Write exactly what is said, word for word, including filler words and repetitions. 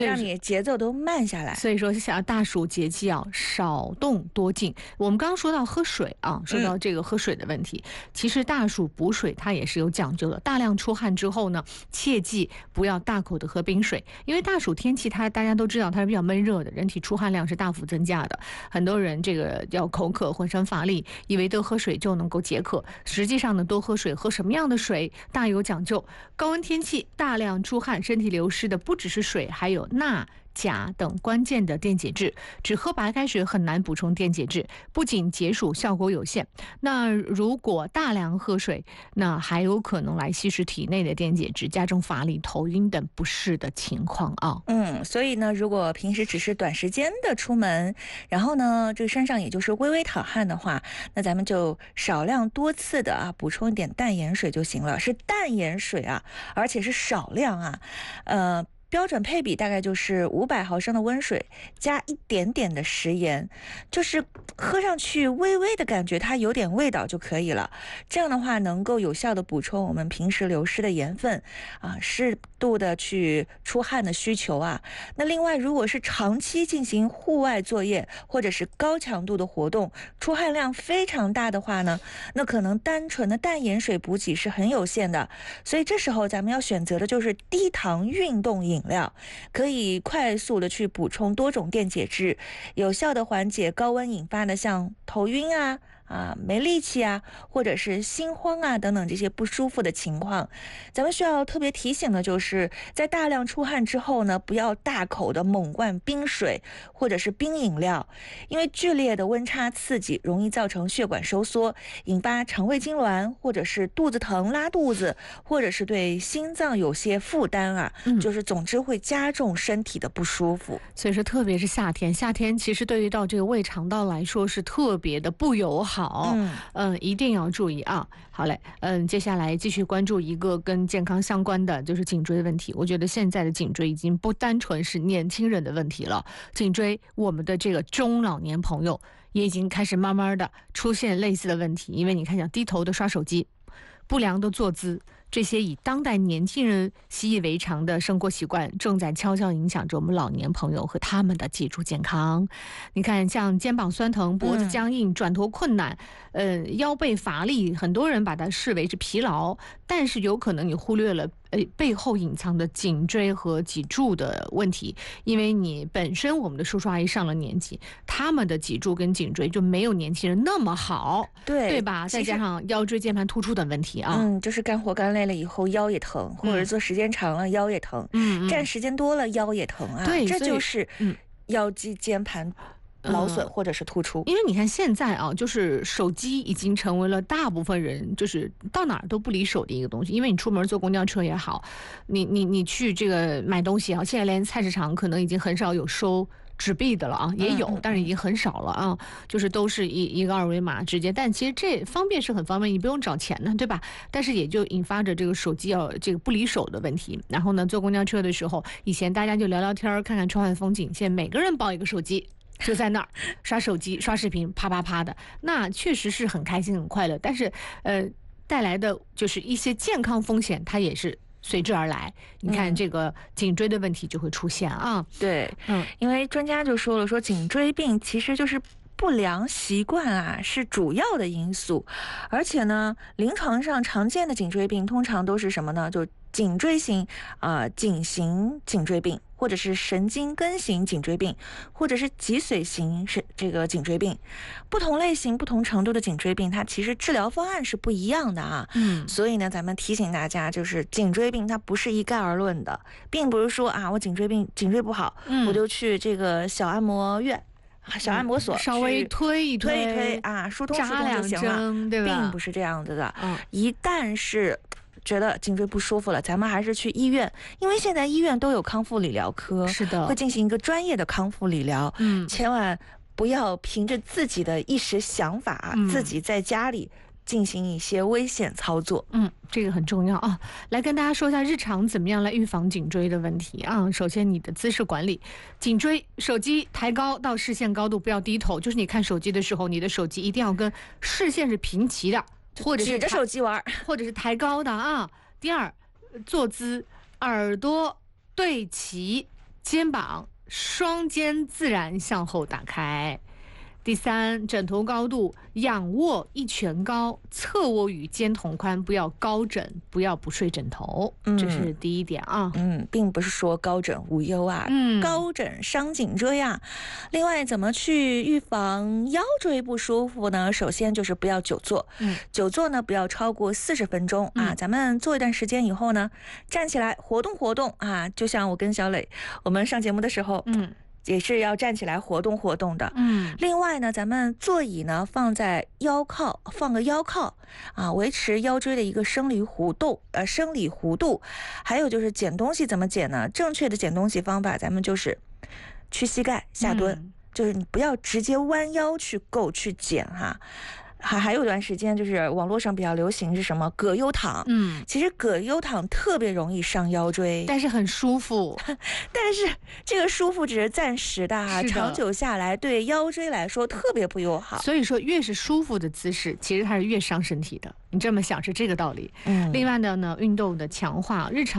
让你节奏都慢下来。 所以说，想大暑节气啊，少动多静。我们刚刚说到喝水啊，说到这个喝水的问题，嗯、其实大暑补水它也是有讲究的。大量出汗之后呢，切记不要大口的喝冰水，因为大暑天气它大家都知道它是比较闷热的，人体出汗量是大幅增加的。很多人这个要口渴、浑身乏力，以为多喝水就能够解渴，实际上呢，多喝水，喝什么样的水大有讲究。高温天气大量出汗，身体流失的不只是水，还有钠、钾等关键的电解质，只喝白开水很难补充电解质，不仅解暑效果有限，那如果大量喝水，那还有可能来稀释体内的电解质，加重乏力、头晕等不适的情况啊。 嗯，所以呢，如果平时只是短时间的出门，然后呢，这个身上也就是微微淌汗的话，那咱们就少量多次的啊补充一点淡盐水就行了，是淡盐水啊，而且是少量啊，呃。标准配比大概就是五百毫升的温水加一点点的食盐，就是喝上去微微的感觉它有点味道就可以了。这样的话能够有效的补充我们平时流失的盐分啊，适度的去出汗的需求啊。那另外如果是长期进行户外作业或者是高强度的活动，出汗量非常大的话呢，那可能单纯的淡盐水补给是很有限的，所以这时候咱们要选择的就是低糖运动饮料，可以快速的去补充多种电解质，有效的缓解高温引发的像头晕啊啊，没力气啊，或者是心慌啊等等这些不舒服的情况。咱们需要特别提醒的就是在大量出汗之后呢，不要大口的猛灌冰水或者是冰饮料，因为剧烈的温差刺激容易造成血管收缩，引发肠胃痉挛，或者是肚子疼拉肚子，或者是对心脏有些负担啊、嗯、就是总之会加重身体的不舒服。 所以说特别是夏天，夏天其实对于到这个胃肠道来说是特别的不友好。好，嗯嗯，一定要注意啊！好嘞，嗯，接下来继续关注一个跟健康相关的，就是颈椎问题。我觉得现在的颈椎已经不单纯是年轻人的问题了，颈椎我们的这个中老年朋友也已经开始慢慢的出现类似的问题。因为你看，像低头的刷手机、不良的坐姿，这些以当代年轻人习以为常的生活习惯，正在悄悄影响着我们老年朋友和他们的脊柱健康。你看，像肩膀酸疼、脖子僵硬、转头困难，呃，腰背乏力，很多人把它视为是疲劳，但是有可能你忽略了呃背后隐藏的颈椎和脊柱的问题。因为你本身我们的叔叔阿姨上了年纪，他们的脊柱跟颈椎就没有年轻人那么好， 对对吧？再加上腰椎间盘突出等问题啊， 嗯，就是干活干累了以后腰也疼，或者做时间长了腰也疼，嗯，站时间多了腰也疼啊， 对， 这就是腰肌间盘劳损或者是突出、 嗯、因为你看现在啊，就是手机已经成为了大部分人就是到哪儿都不离手的一个东西。因为你出门坐公交车也好，你你你去这个买东西啊，现在连菜市场可能已经很少有收纸币的了啊，也有，但是已经很少了啊，就是都是一一个二维码直接。但其实这方便是很方便，你不用找钱呢，对吧？但是也就引发着这个手机要这个不离手的问题。然后呢，坐公交车的时候，以前大家就聊聊天，看看窗外风景，现在每个人抱一个手机。就在那儿刷手机、刷视频，啪啪啪的，那确实是很开心、很快乐。但是，呃，带来的就是一些健康风险，它也是随之而来。你看，这个颈椎的问题就会出现啊。 嗯、对，嗯，因为专家就说了，说颈椎病其实就是不良习惯啊，是主要的因素。而且呢，临床上常见的颈椎病通常都是什么呢？就颈椎型啊、呃，颈型颈椎病，或者是神经根型颈椎病，或者是脊髓型是这个颈椎病。不同类型、不同程度的颈椎病，它其实治疗方案是不一样的啊。嗯，所以呢，咱们提醒大家，就是颈椎病它不是一概而论的，并不是说啊，我颈椎病颈椎不好，嗯、我就去这个小按摩院。小按摩所、嗯、 稍微推一推一推啊，疏通疏通就行了， 对吧？ 并不是这样子的。嗯，一旦是觉得颈椎不舒服了，咱们还是去医院，因为现在医院都有康复理疗科， 是的， 会进行一个专业的康复理疗。嗯，千万不要凭着自己的一时想法，嗯、自己在家里进行一些危险操作。 嗯，这个很重要啊。来跟大家说一下日常怎么样来预防颈椎的问题啊。首先，你的姿势管理，颈椎手机抬高到视线高度，不要低头。就是你看手机的时候，你的手机一定要跟视线是平齐的，或者是指着手机玩， 或者是抬高的啊。第二，坐姿耳朵对齐， 肩膀双肩自然向后打开。第三，枕头高度仰卧一拳高，侧卧与肩同宽，不要高枕，不要不睡枕头，嗯、这是第一点啊。 嗯，并不是说高枕无忧啊，嗯、高枕伤颈椎呀。另外，怎么去预防腰椎不舒服呢？首先就是不要久坐，嗯、久坐呢不要超过四十分钟啊。嗯、咱们坐一段时间以后呢，站起来活动活动啊，就像我跟小磊我们上节目的时候，嗯。也是要站起来活动活动的。嗯，另外呢，咱们座椅呢放在腰靠，放个腰靠啊，维持腰椎的一个生理弧度，呃，生理弧度。还有就是捡东西怎么捡呢？正确的捡东西方法，咱们就是屈膝盖下蹲，嗯、就是你不要直接弯腰去够去捡哈。还还有一段时间，就是网络上比较流行是什么葛优躺，嗯，其实葛优躺特别容易伤腰椎， 但是很舒服， 但是这个舒服只是暂时的哈，长久下来对腰椎来说特别不友好。 所以说，越是舒服的姿势，其实它是越伤身体的。你这么想是这个道理。嗯，另外的呢，运动的强化日常。